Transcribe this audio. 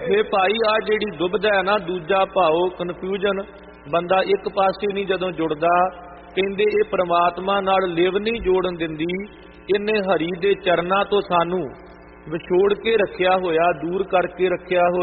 ਫੇ ਭਾਈ ਆ ਜਿਹੜੀ ਦੁਬਦਾ ਹੈ ਨਾ, ਦੂਜਾ ਭਾਓ ਕਨਫਿਊਜ਼ਨ, ਬੰਦਾ ਇੱਕ ਪਾਸੇ ਨਹੀਂ ਜਦੋਂ ਜੁੜਦਾ। ਕਹਿੰਦੇ ਇਹ ਪ੍ਰਮਾਤਮਾ ਨਾਲ ਲਿਵ ਨਹੀਂ ਜੋੜਨ ਦਿੰਦੀ, ਇਹਨੇ ਹਰੀ ਦੇ ਚਰਨਾਂ ਤੋਂ ਸਾਨੂੰ ਵਿਛੋੜ ਕੇ ਰੱਖਿਆ ਹੋਇਆ, ਦੂਰ ਕਰਕੇ ਰੱਖਿਆ ਹੋਇਆ।